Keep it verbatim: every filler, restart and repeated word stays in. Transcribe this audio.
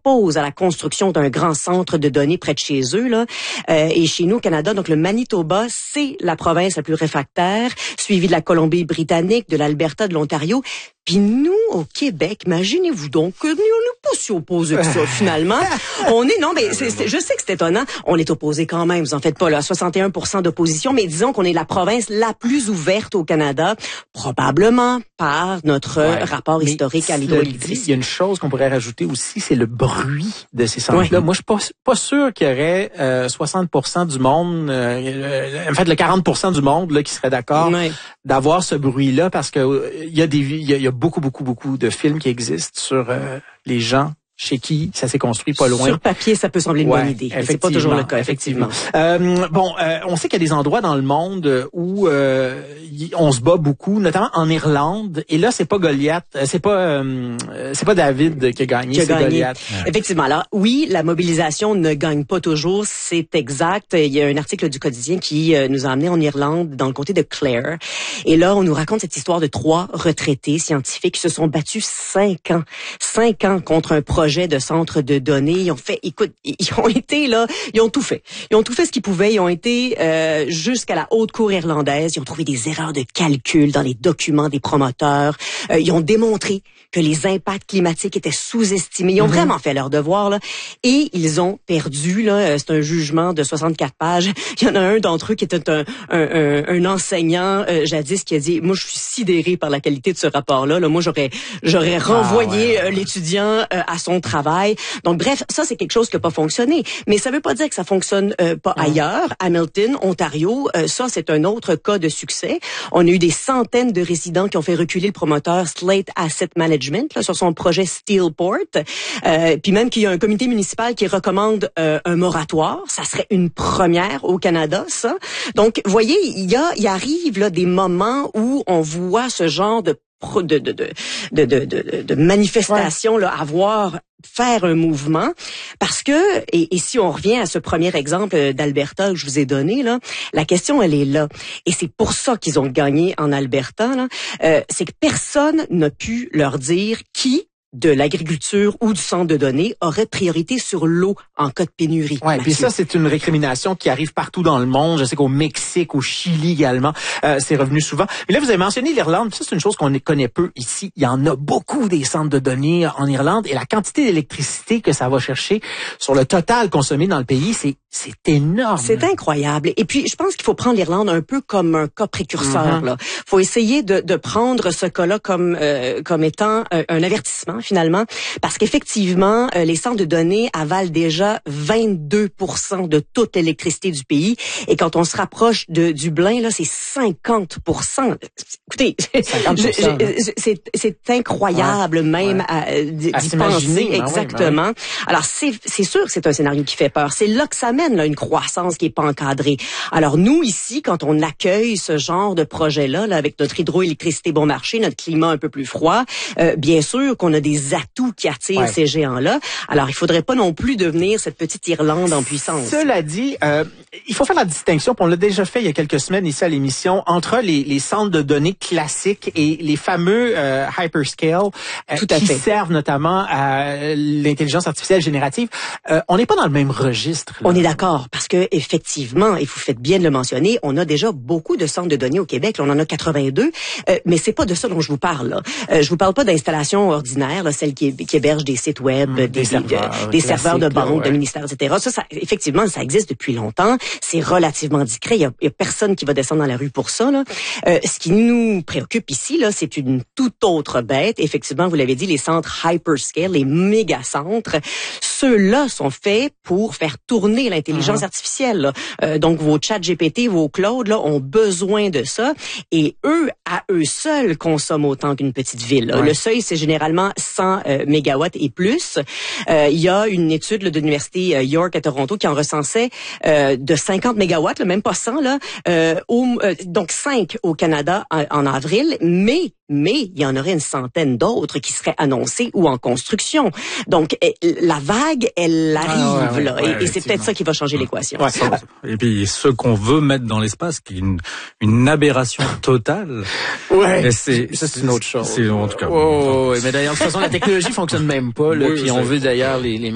s'opposent à la construction d'un grand centre de données près de chez eux, là. Euh, et chez nous, au Canada, donc le Manitoba, c'est la province la plus réfractaire, suivie de la Colombie-Britannique, de l'Alberta, de l'Ontario. Puis nous, au Québec, imaginez-vous donc que nous, on n'est pas si opposés que ça, finalement. On est, non, mais c'est, c'est, je sais que c'est étonnant. On est opposés quand même, vous en faites pas, là, soixante et un pour cent d'opposition, mais disons qu'on est la province la plus ouverte au Canada, probablement par notre ouais, rapport historique à l'hydroélectricité. Il y a une chose qu'on pourrait rajouter aussi, c'est le bruit de ces centres-là. Ouais. Moi, je suis pas, pas sûr qu'il y aurait euh, soixante pour cent du monde, euh, en fait, le quarante pour cent du monde là qui serait d'accord ouais. d'avoir ce bruit-là, parce que euh, il y a des, il y a, il y a beaucoup, beaucoup, beaucoup de films qui existent sur euh, les gens chez qui ça s'est construit pas loin. Sur papier, ça peut sembler une ouais, bonne idée, mais c'est pas toujours le cas, effectivement. effectivement. Euh, bon, euh, on sait qu'il y a des endroits dans le monde où euh, on se bat beaucoup, notamment en Irlande. Et là, c'est pas Goliath, c'est pas euh, c'est pas David qui a gagné, qui a c'est gagné. Goliath. Ouais. Effectivement. Alors oui, la mobilisation ne gagne pas toujours, c'est exact. Il y a un article du quotidien qui euh, nous a amené en Irlande, dans le comté de Clare. Et là, on nous raconte cette histoire de trois retraités scientifiques qui se sont battus cinq ans, cinq ans contre un projet de centre de données. Ils ont fait, écoute, ils ont été là, ils ont tout fait. Ils ont tout fait ce qu'ils pouvaient. Ils ont été euh, jusqu'à la haute cour irlandaise. Ils ont trouvé des erreurs de calcul dans les documents des promoteurs. Euh, ils ont démontré que les impacts climatiques étaient sous-estimés. Ils ont mm-hmm. vraiment fait leur devoir, là. Et ils ont perdu, là. C'est un jugement de soixante-quatre pages. Il y en a un d'entre eux qui était un, un, un, un enseignant euh, jadis qui a dit, moi, je suis sidéré par la qualité de ce rapport-là. Là, moi, j'aurais, j'aurais renvoyé ah, ouais, ouais. l'étudiant euh, à son travail. Donc, bref, ça, c'est quelque chose qui n'a pas fonctionné. Mais ça veut pas dire que ça fonctionne euh, pas mm. ailleurs. Hamilton, Ontario, euh, ça, c'est un autre cas de succès. On a eu des centaines de résidents qui ont fait reculer le promoteur Slate Asset Management là, sur son projet Steelport. Euh, puis même qu'il y a un comité municipal qui recommande euh, un moratoire. Ça serait une première au Canada, ça. Donc, voyez, il y a, il arrive là des moments où on voit ce genre de de de de de de, de, de manifestation ouais. là, avoir faire un mouvement, parce que et, et si on revient à ce premier exemple d'Alberta que je vous ai donné là, la question elle est là, et c'est pour ça qu'ils ont gagné en Alberta là, euh, c'est que personne n'a pu leur dire qui de l'agriculture ou du centre de données aurait priorité sur l'eau en cas de pénurie. Ouais, puis ça c'est une récrimination qui arrive partout dans le monde. Je sais qu'au Mexique, au Chili également, euh, c'est revenu souvent. Mais là vous avez mentionné l'Irlande, ça c'est une chose qu'on connaît peu ici. Il y en a beaucoup des centres de données en Irlande, et la quantité d'électricité que ça va chercher sur le total consommé dans le pays, c'est c'est énorme. C'est incroyable. Et puis je pense qu'il faut prendre l'Irlande un peu comme un cas précurseur. Mm-hmm. Là, faut essayer de, de prendre ce cas-là comme euh, comme étant un, un avertissement finalement, parce qu'effectivement, euh, les centres de données avalent déjà vingt-deux pour cent de toute l'électricité du pays, et quand on se rapproche de Dublin, là, c'est cinquante pour cent. Écoutez, cinquante pour cent, je, je, c'est, c'est incroyable ouais, même ouais. à, d'y à penser exactement. Ouais, ouais. Alors c'est, c'est sûr que c'est un scénario qui fait peur. C'est là que ça mène là, une croissance qui est pas encadrée. Alors nous ici, quand on accueille ce genre de projet-là, là, avec notre hydroélectricité bon marché, notre climat un peu plus froid, euh, bien sûr qu'on a des des atouts qui attirent ouais. ces géants-là. Alors, il faudrait pas non plus devenir cette petite Irlande en puissance. Cela dit, euh, il faut faire la distinction, puis on l'a déjà fait il y a quelques semaines ici à l'émission, entre les, les centres de données classiques et les fameux euh, hyperscale euh, Tout à qui fait. servent notamment à l'intelligence artificielle générative. Euh, on n'est pas dans le même registre. Là. On est d'accord, parce que effectivement, et vous faites bien de le mentionner, on a déjà beaucoup de centres de données au Québec. Là, on en a quatre-vingt-deux, euh, mais c'est pas de ça dont je vous parle. Là. Euh, je vous parle pas d'installations ordinaires, là, celles qui, qui hébergent des sites web, mmh, des, des serveurs, des, des serveurs de banque, là, ouais. de ministères, et cetera. Ça, ça, effectivement, ça existe depuis longtemps. C'est relativement discret. Il y a, il y a personne qui va descendre dans la rue pour ça. Là. Euh, ce qui nous préoccupe ici, là, c'est une toute autre bête. Effectivement, vous l'avez dit, les centres hyperscale, les méga-centres, ceux-là sont faits pour faire tourner l'intelligence mmh. artificielle. Là. Euh, donc, vos chats G P T, vos clouds, là, ont besoin de ça. Et eux, à eux seuls, consomment autant qu'une petite ville. Ouais. Le seuil, c'est généralement cent euh, mégawatts et plus. Euh, il y a une étude là, de l'université euh, York à Toronto qui en recensait euh, de cinquante mégawatts, là, même pas cent, là, euh, au, euh, donc cinq au Canada en, en avril, mais mais il y en aurait une centaine d'autres qui seraient annoncés ou en construction. Donc, la vague, elle arrive, ah ouais, là, ouais, et, ouais, et c'est peut-être ça qui va changer mmh. l'équation. Ouais, et puis, ce qu'on veut mettre dans l'espace, qui est une, une aberration totale. Ouais. C'est, ça, c'est une autre chose. C'est, en tout cas. Oh, ouais, mais d'ailleurs, de toute façon, la technologie fonctionne même pas, là, oui, puis on veut d'ailleurs les, les